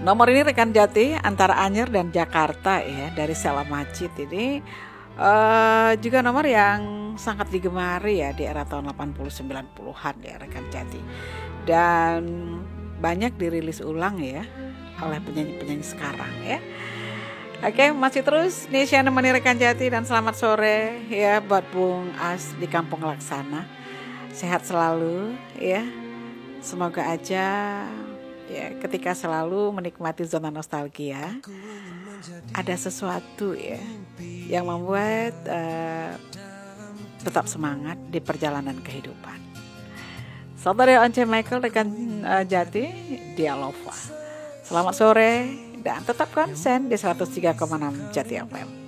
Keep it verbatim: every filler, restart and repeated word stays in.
Nomor ini rekan Jati antara Anyer dan Jakarta ya, dari Sela Majid ini uh, juga nomor yang sangat digemari ya di era tahun delapan puluh sembilan puluhan ya rekan Jati. Dan banyak dirilis ulang ya oleh penyanyi-penyanyi sekarang ya. Oke, masih terus Nisha nemani rekan Jati dan selamat sore ya buat Bung As di Kampung Laksana. Sehat selalu ya. Semoga aja ya ketika selalu menikmati zona nostalgia ada sesuatu ya yang membuat uh, tetap semangat di perjalanan kehidupan. Saudara Once Michael rekan uh, Jati Dialova. Selamat sore dan tetap konsen di seratus tiga koma enam Jati F M.